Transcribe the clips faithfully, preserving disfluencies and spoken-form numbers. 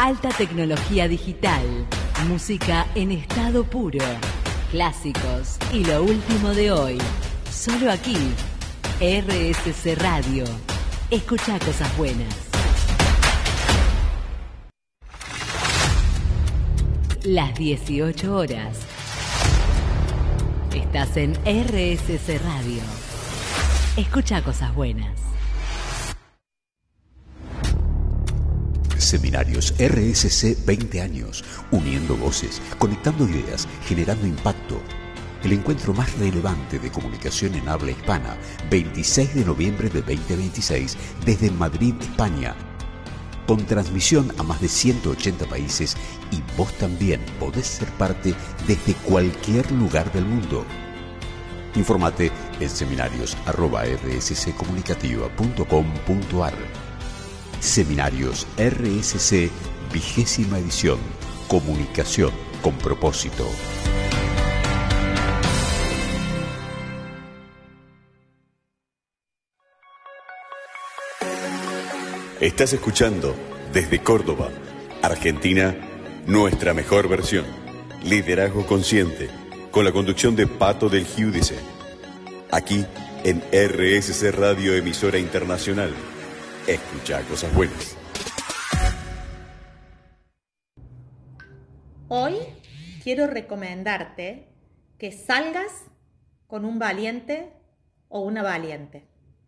Alta tecnología digital, música en estado puro, clásicos y lo último de hoy. Solo aquí, R S C Radio. Escucha cosas buenas. Las dieciocho horas. Estás en R S C Radio. Escucha cosas buenas. Seminarios R S C veinte años, uniendo voces, conectando ideas, generando impacto. El encuentro más relevante de comunicación en habla hispana, veintiséis de noviembre de veinte veintiséis, desde Madrid, España. Con transmisión a más de ciento ochenta países y vos también podés ser parte desde cualquier lugar del mundo. Informate en seminarios arroba r s c comunicativa punto com punto a r. Seminarios R S C, vigésima edición. Comunicación con propósito. Estás escuchando desde Córdoba, Argentina, nuestra mejor versión. Liderazgo Consciente, con la conducción de Pato del Giudice. Aquí en R S C Radio, emisora internacional. Escucha cosas buenas. Hoy quiero recomendarte que salgas con un valiente o una valiente.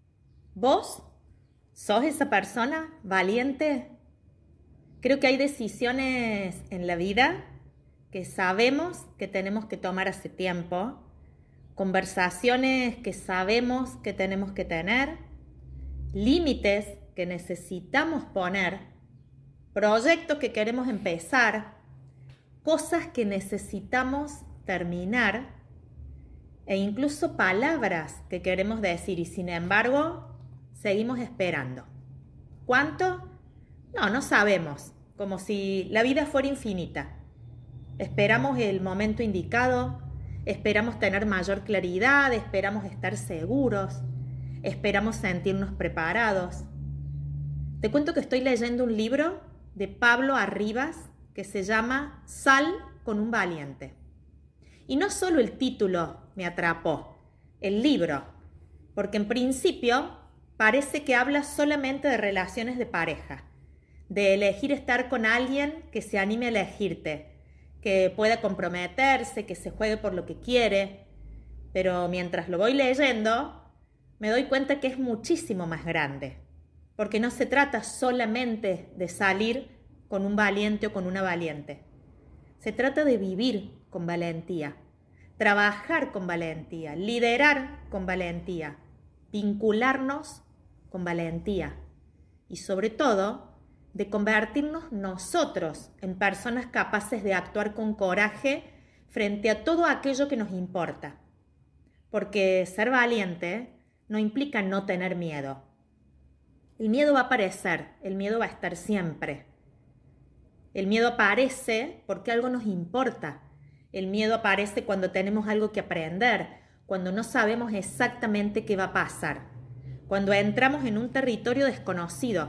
¿Vos sos esa persona valiente? Creo que hay decisiones en la vida que sabemos que tenemos que tomar hace tiempo, conversaciones que sabemos que tenemos que tener, límites que necesitamos poner, proyectos que queremos empezar, cosas que necesitamos terminar e incluso palabras que queremos decir y sin embargo seguimos esperando. ¿Cuánto? No, no sabemos, como si la vida fuera infinita. Esperamos el momento indicado, esperamos tener mayor claridad, esperamos estar seguros, esperamos sentirnos preparados. Te cuento que estoy leyendo un libro de Pablo Arribas que se llama Sal con un valiente. Y no solo el título me atrapó, el libro, porque en principio parece que habla solamente de relaciones de pareja, de elegir estar con alguien que se anime a elegirte, que pueda comprometerse, que se juegue por lo que quiere. Pero mientras lo voy leyendo, me doy cuenta que es muchísimo más grande, porque no se trata solamente de salir con un valiente o con una valiente. Se trata de vivir con valentía, trabajar con valentía, liderar con valentía, vincularnos con valentía y sobre todo de convertirnos nosotros en personas capaces de actuar con coraje frente a todo aquello que nos importa. Porque ser valiente no implica no tener miedo. El miedo va a aparecer, el miedo va a estar siempre. El miedo aparece porque algo nos importa. El miedo aparece cuando tenemos algo que aprender, cuando no sabemos exactamente qué va a pasar, cuando entramos en un territorio desconocido.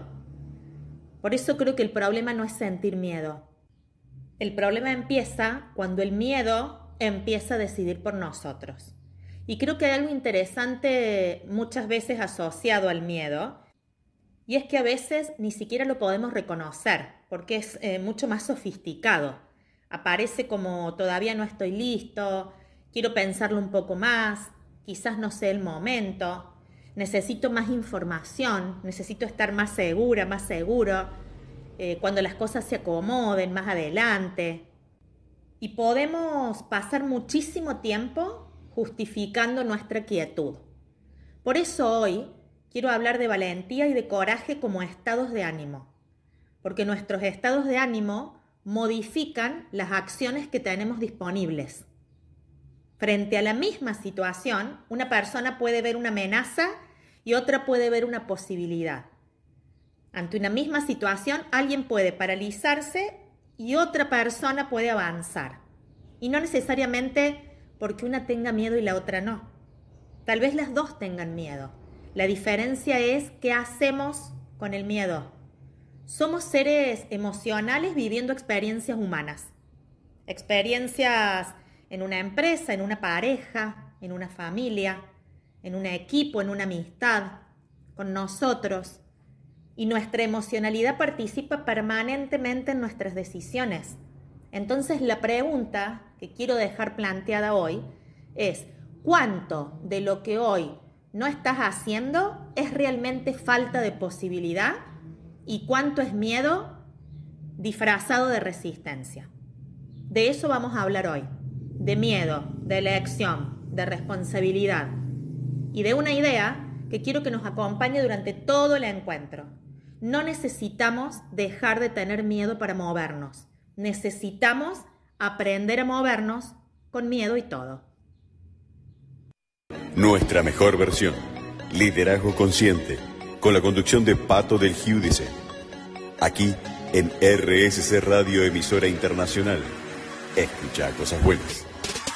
Por eso creo que el problema no es sentir miedo. El problema empieza cuando el miedo empieza a decidir por nosotros. Y creo que hay algo interesante muchas veces asociado al miedo, y es que a veces ni siquiera lo podemos reconocer, porque es eh, mucho más sofisticado. Aparece como todavía no estoy listo, quiero pensarlo un poco más, quizás no sé el momento, necesito más información, necesito estar más segura, más seguro, eh, cuando las cosas se acomoden más adelante. Y podemos pasar muchísimo tiempo justificando nuestra quietud. Por eso hoy quiero hablar de valentía y de coraje como estados de ánimo, porque nuestros estados de ánimo modifican las acciones que tenemos disponibles. Frente a la misma situación, una persona puede ver una amenaza y otra puede ver una posibilidad. Ante una misma situación, alguien puede paralizarse y otra persona puede avanzar. Y no necesariamente porque una tenga miedo y la otra no. Tal vez las dos tengan miedo. La diferencia es qué hacemos con el miedo. Somos seres emocionales viviendo experiencias humanas. Experiencias en una empresa, en una pareja, en una familia, en un equipo, en una amistad, con nosotros. Y nuestra emocionalidad participa permanentemente en nuestras decisiones. Entonces la pregunta que quiero dejar planteada hoy es: ¿cuánto de lo que hoy no estás haciendo es realmente falta de posibilidad y cuánto es miedo disfrazado de resistencia? De eso vamos a hablar hoy, de miedo, de elección, de responsabilidad y de una idea que quiero que nos acompañe durante todo el encuentro. No necesitamos dejar de tener miedo para movernos. Necesitamos aprender a movernos con miedo y todo. Nuestra mejor versión. Liderazgo consciente. Con la conducción de Pato del Giudice. Aquí en R S C Radio, emisora internacional. Escucha cosas buenas.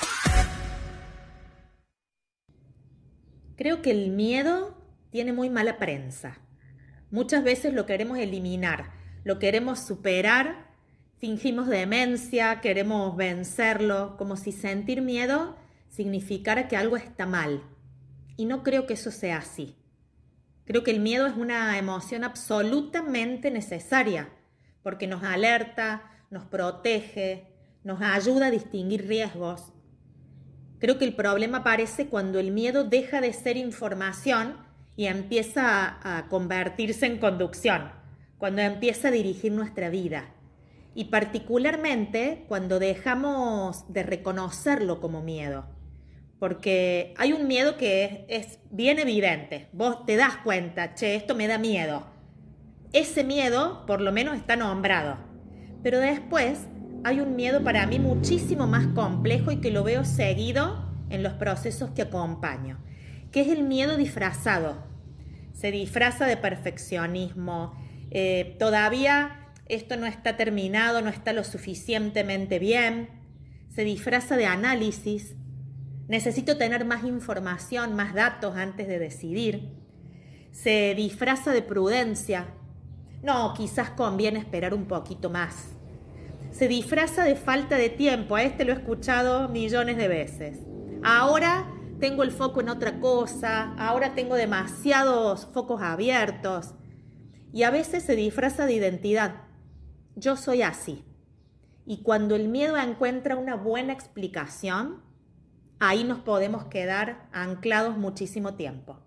Creo que el miedo tiene muy mala prensa. Muchas veces lo queremos eliminar, lo queremos superar, fingimos demencia, queremos vencerlo, como si sentir miedo significara que algo está mal. Y no creo que eso sea así. Creo que el miedo es una emoción absolutamente necesaria, porque nos alerta, nos protege, nos ayuda a distinguir riesgos. Creo que el problema aparece cuando el miedo deja de ser información y empieza a, a convertirse en conducción, cuando empieza a dirigir nuestra vida. Y particularmente cuando dejamos de reconocerlo como miedo. Porque hay un miedo que es, es bien evidente. Vos te das cuenta, che, esto me da miedo. Ese miedo por lo menos está nombrado. Pero después hay un miedo para mí muchísimo más complejo y que lo veo seguido en los procesos que acompaño, que es el miedo disfrazado. Se disfraza de perfeccionismo, eh, todavía esto no está terminado, no está lo suficientemente bien, se disfraza de análisis, necesito tener más información, más datos antes de decidir, se disfraza de prudencia, no, quizás conviene esperar un poquito más, se disfraza de falta de tiempo, a este lo he escuchado millones de veces, ahora tengo el foco en otra cosa, ahora tengo demasiados focos abiertos. Y a veces se disfraza de identidad. Yo soy así. Y cuando el miedo encuentra una buena explicación, ahí nos podemos quedar anclados muchísimo tiempo.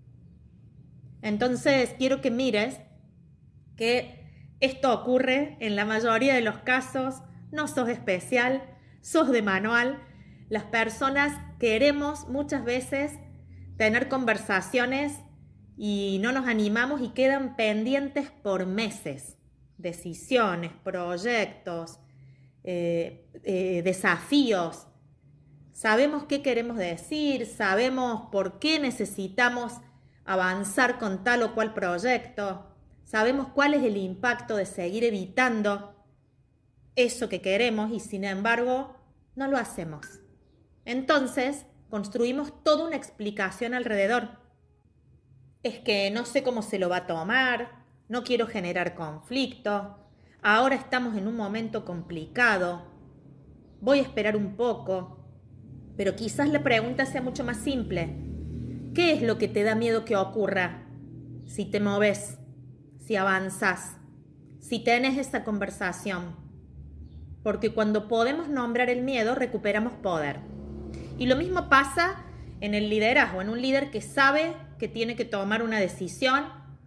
Entonces, quiero que mires que esto ocurre en la mayoría de los casos, no sos especial, sos de manual. Las personas queremos muchas veces tener conversaciones y no nos animamos y quedan pendientes por meses. Decisiones, proyectos, eh, eh, desafíos. Sabemos qué queremos decir, sabemos por qué necesitamos avanzar con tal o cual proyecto, sabemos cuál es el impacto de seguir evitando eso que queremos y sin embargo no lo hacemos. Entonces, construimos toda una explicación alrededor. Es que no sé cómo se lo va a tomar, no quiero generar conflicto, ahora estamos en un momento complicado, voy a esperar un poco, pero quizás la pregunta sea mucho más simple. ¿Qué es lo que te da miedo que ocurra si te moves, si avanzas, si tenés esa conversación? Porque cuando podemos nombrar el miedo, recuperamos poder. Y lo mismo pasa en el liderazgo, en un líder que sabe que tiene que tomar una decisión,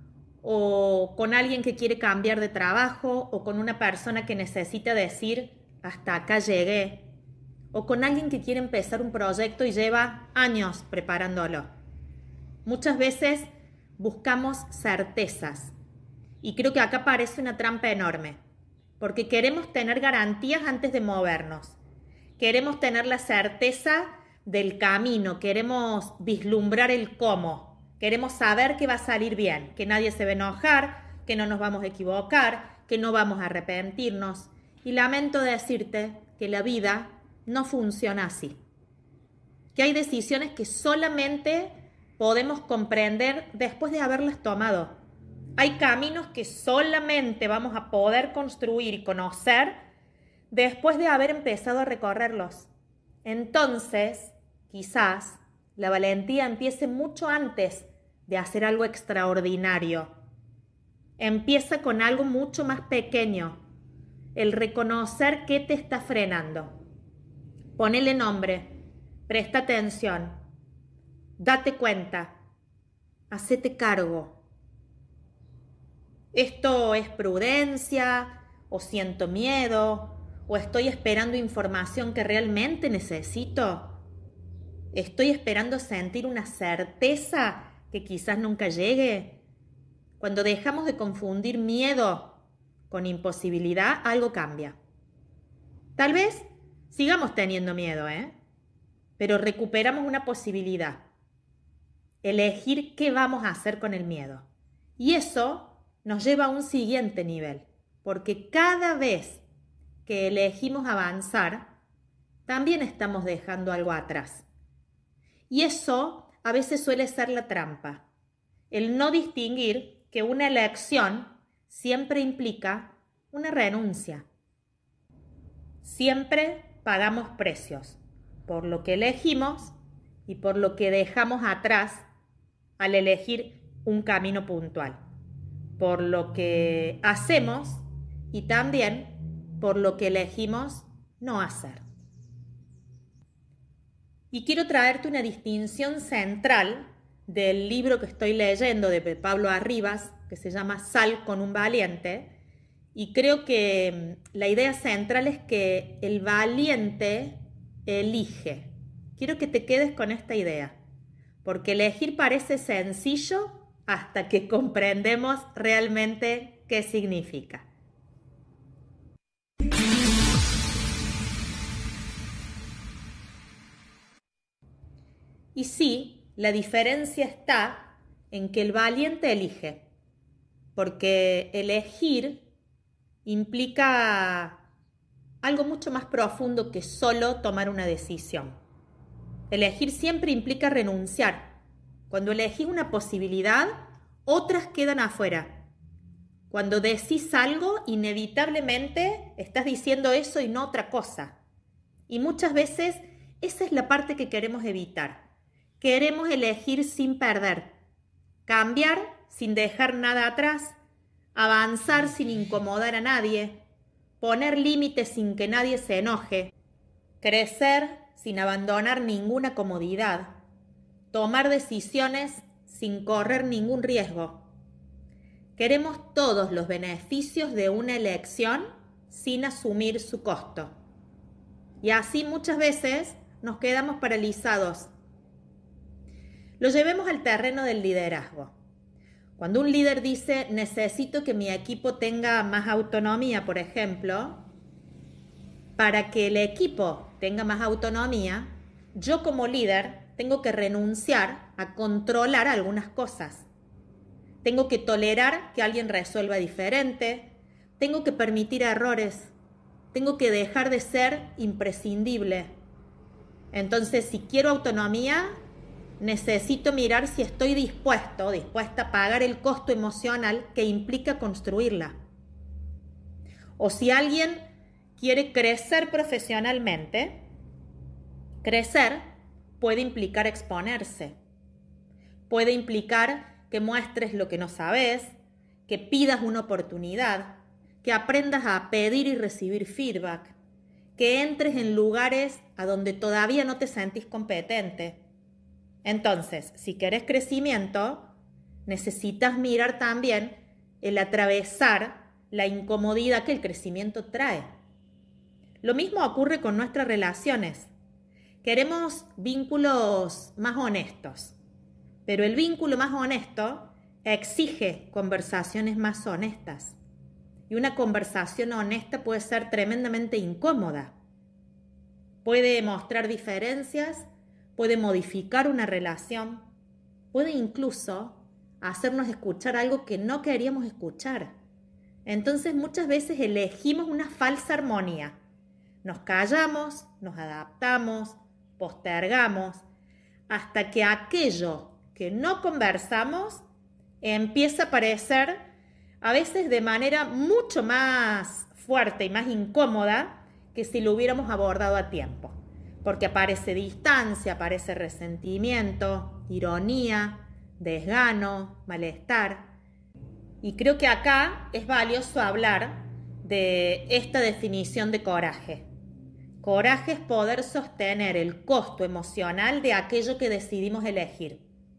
o con alguien que quiere cambiar de trabajo, o con una persona que necesita decir, hasta acá llegué, o con alguien que quiere empezar un proyecto y lleva años preparándolo. Muchas veces buscamos certezas, y creo que acá aparece una trampa enorme, porque queremos tener garantías antes de movernos. Queremos tener la certeza del camino, queremos vislumbrar el cómo, queremos saber que va a salir bien, que nadie se va a enojar, que no nos vamos a equivocar, que no vamos a arrepentirnos. Y lamento decirte que la vida no funciona así. Que hay decisiones que solamente podemos comprender después de haberlas tomado. Hay caminos que solamente vamos a poder construir y conocer después de haber empezado a recorrerlos. Entonces, quizás, la valentía empiece mucho antes de hacer algo extraordinario. Empieza con algo mucho más pequeño, el reconocer qué te está frenando. Ponele nombre, presta atención, date cuenta, hacete cargo. ¿Esto es prudencia o siento miedo o estoy esperando información que realmente necesito? ¿Estoy esperando sentir una certeza que quizás nunca llegue? Cuando dejamos de confundir miedo con imposibilidad, algo cambia. Tal vez sigamos teniendo miedo, ¿eh? Pero recuperamos una posibilidad. Elegir qué vamos a hacer con el miedo. Y eso nos lleva a un siguiente nivel, porque cada vez que elegimos avanzar, también estamos dejando algo atrás. Y eso a veces suele ser la trampa, el no distinguir que una elección siempre implica una renuncia. Siempre pagamos precios por lo que elegimos y por lo que dejamos atrás al elegir un camino puntual, por lo que hacemos y también por lo que elegimos no hacer. Y quiero traerte una distinción central del libro que estoy leyendo de Pablo Arribas, que se llama Sal con un valiente, y creo que la idea central es que el valiente elige. Quiero que te quedes con esta idea, porque elegir parece sencillo hasta que comprendemos realmente qué significa. Y sí, la diferencia está en que el valiente elige, porque elegir implica algo mucho más profundo que solo tomar una decisión. Elegir siempre implica renunciar. Cuando elegís una posibilidad, otras quedan afuera. Cuando decís algo, inevitablemente estás diciendo eso y no otra cosa. Y muchas veces esa es la parte que queremos evitar. Queremos elegir sin perder, cambiar sin dejar nada atrás, avanzar sin incomodar a nadie, poner límites sin que nadie se enoje, crecer sin abandonar ninguna comodidad, tomar decisiones sin correr ningún riesgo. Queremos todos los beneficios de una elección sin asumir su costo. Y así muchas veces nos quedamos paralizados. Lo llevemos al terreno del liderazgo. Cuando un líder dice, necesito que mi equipo tenga más autonomía, por ejemplo, para que el equipo tenga más autonomía, yo como líder tengo que renunciar a controlar algunas cosas. Tengo que tolerar que alguien resuelva diferente, tengo que permitir errores, tengo que dejar de ser imprescindible. Entonces, si quiero autonomía, necesito mirar si estoy dispuesto, dispuesta a pagar el costo emocional que implica construirla. O si alguien quiere crecer profesionalmente, crecer puede implicar exponerse, puede implicar que muestres lo que no sabes, que pidas una oportunidad, que aprendas a pedir y recibir feedback, que entres en lugares a donde todavía no te sentís competente. Entonces, si querés crecimiento, necesitas mirar también el atravesar la incomodidad que el crecimiento trae. Lo mismo ocurre con nuestras relaciones. Queremos vínculos más honestos, pero el vínculo más honesto exige conversaciones más honestas. Y una conversación honesta puede ser tremendamente incómoda. Puede mostrar diferencias, puede modificar una relación, puede incluso hacernos escuchar algo que no queríamos escuchar. Entonces muchas veces elegimos una falsa armonía. Nos callamos, nos adaptamos, postergamos, hasta que aquello que no conversamos empieza a aparecer a veces de manera mucho más fuerte y más incómoda que si lo hubiéramos abordado a tiempo. Porque aparece distancia, aparece resentimiento, ironía, desgano, malestar. Y creo que acá es valioso hablar de esta definición de coraje. Coraje es poder sostener el costo emocional de aquello que decidimos elegir.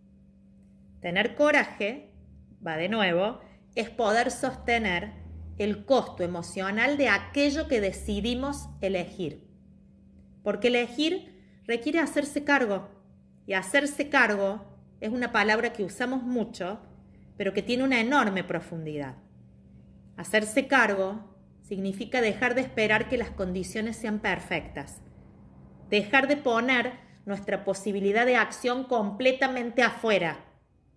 Tener coraje, va de nuevo, es poder sostener el costo emocional de aquello que decidimos elegir. Porque elegir requiere hacerse cargo. Y hacerse cargo es una palabra que usamos mucho, pero que tiene una enorme profundidad. Hacerse cargo significa dejar de esperar que las condiciones sean perfectas. Dejar de poner nuestra posibilidad de acción completamente afuera.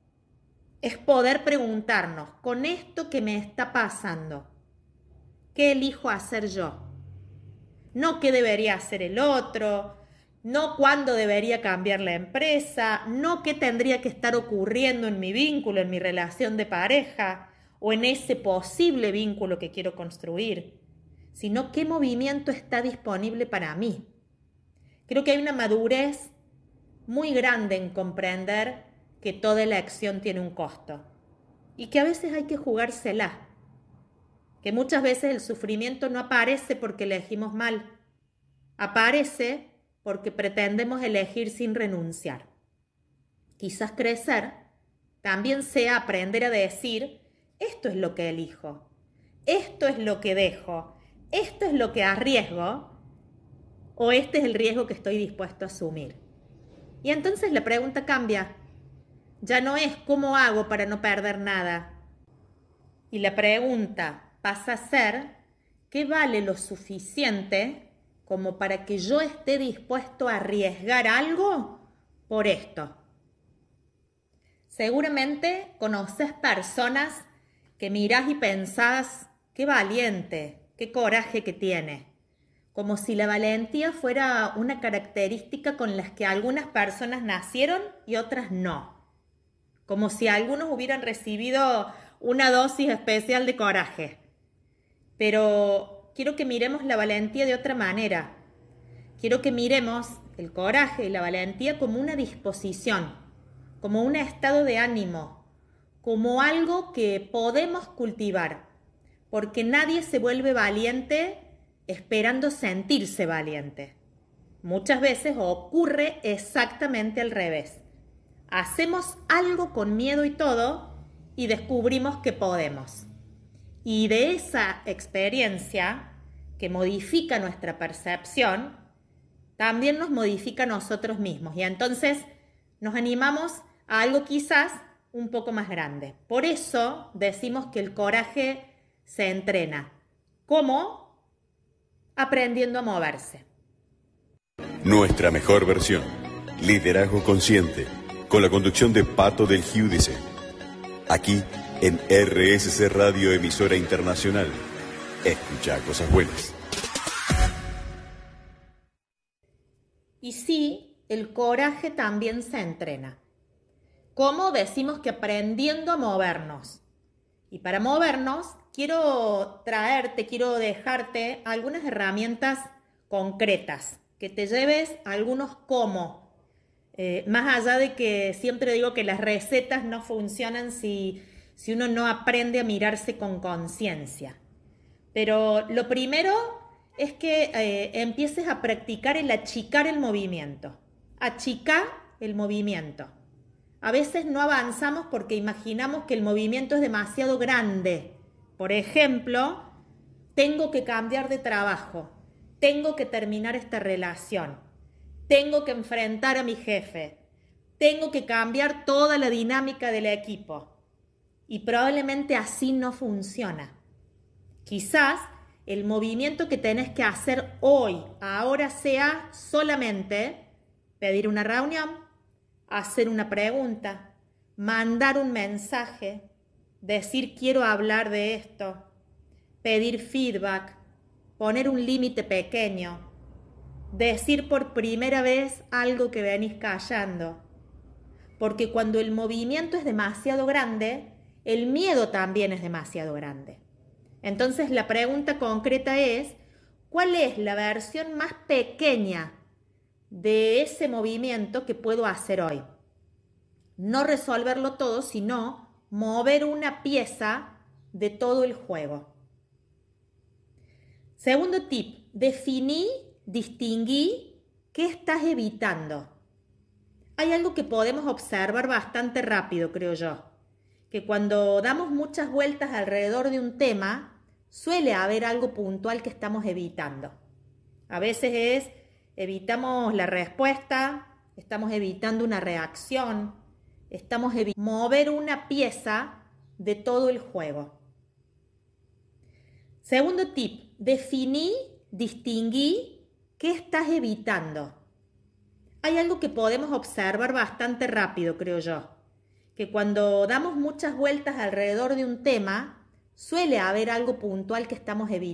Es poder preguntarnos, con esto que me está pasando, ¿qué elijo hacer yo? No qué debería hacer el otro, no cuándo debería cambiar la empresa, no qué tendría que estar ocurriendo en mi vínculo, en mi relación de pareja o en ese posible vínculo que quiero construir, sino qué movimiento está disponible para mí. Creo que hay una madurez muy grande en comprender que toda elección tiene un costo y que a veces hay que jugársela, que muchas veces el sufrimiento no aparece porque elegimos mal, aparece porque pretendemos elegir sin renunciar. Quizás crecer también sea aprender a decir, esto es lo que elijo, esto es lo que dejo, esto es lo que arriesgo o este es el riesgo que estoy dispuesto a asumir. Y entonces la pregunta cambia. Ya no es cómo hago para no perder nada. Y la pregunta pasa a ser, ¿qué vale lo suficiente como para que yo esté dispuesto a arriesgar algo por esto? Seguramente conoces personas que mirás y pensás, qué valiente, qué coraje que tiene. Como si la valentía fuera una característica con las que algunas personas nacieron y otras no. Como si algunos hubieran recibido una dosis especial de coraje. Pero quiero que miremos la valentía de otra manera. Quiero que miremos el coraje y la valentía como una disposición, como un estado de ánimo, como algo que podemos cultivar, porque nadie se vuelve valiente esperando sentirse valiente. Muchas veces ocurre exactamente al revés. Hacemos algo con miedo y todo y descubrimos que podemos. Y de esa experiencia que modifica nuestra percepción, también nos modifica a nosotros mismos. Y entonces nos animamos a algo quizás un poco más grande. Por eso decimos que el coraje se entrena. ¿Cómo? Aprendiendo a moverse. Nuestra mejor versión. Liderazgo consciente. Con la conducción de Pato del Giudice. Aquí en R S C Radio, emisora internacional. Escucha cosas buenas. Y sí, el coraje también se entrena. ¿Cómo? Decimos que aprendiendo a movernos. Y para movernos, quiero traerte, quiero dejarte algunas herramientas concretas, que te lleves algunos cómo. Eh, más allá de que siempre digo que las recetas no funcionan si, si uno no aprende a mirarse con conciencia. Pero lo primero es que eh, empieces a practicar el achicar el movimiento. Achicar el movimiento. A veces no avanzamos porque imaginamos que el movimiento es demasiado grande. Por ejemplo, tengo que cambiar de trabajo, tengo que terminar esta relación, tengo que enfrentar a mi jefe, tengo que cambiar toda la dinámica del equipo. Y probablemente así no funciona. Quizás el movimiento que tenés que hacer hoy, ahora, sea solamente pedir una reunión, hacer una pregunta, mandar un mensaje, decir quiero hablar de esto, pedir feedback, poner un límite pequeño, decir por primera vez algo que venís callando. Porque cuando el movimiento es demasiado grande, el miedo también es demasiado grande. Entonces la pregunta concreta es, ¿cuál es la versión más pequeña de ese movimiento que puedo hacer hoy? No resolverlo todo, sino mover una pieza de todo el juego. Segundo tip, definí, distinguí qué estás evitando. Hay algo que podemos observar bastante rápido, creo yo, que cuando damos muchas vueltas alrededor de un tema, suele haber algo puntual que estamos evitando. A veces es, evitamos la respuesta, estamos evitando una reacción, estamos evitando mover una pieza de todo el juego. Segundo tip, definí, distinguí qué estás evitando. Hay algo que podemos observar bastante rápido, creo yo, que cuando damos muchas vueltas alrededor de un tema, suele haber algo puntual que estamos evitando.